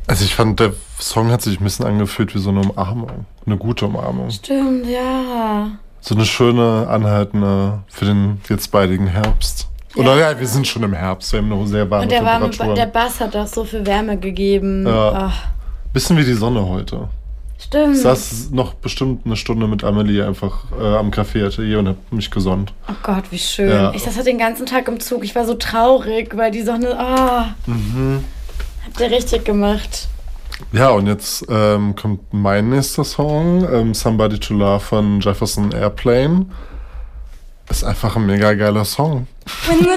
Also ich fand, der Song hat sich ein bisschen angefühlt wie so eine Umarmung. Eine gute Umarmung. Stimmt, ja. So eine schöne, anhaltende für den jetzt baldigen Herbst. Oder ja, wir sind schon im Herbst, wir haben noch sehr warme Und Temperaturen. der Bass hat auch so viel Wärme gegeben. Ja. Ach, Bisschen wie die Sonne heute. stimmt. Ich saß noch bestimmt eine Stunde mit Amelie einfach am Café-Atelier und hab mich gesonnt. Oh Gott, wie schön. Ja. Ich saß halt den ganzen Tag im Zug. Ich war so traurig, weil die Sonne. Habt ihr richtig gemacht. Ja, und jetzt kommt mein nächster Song, Somebody to Love von Jefferson Airplane. Ist einfach ein mega geiler Song. When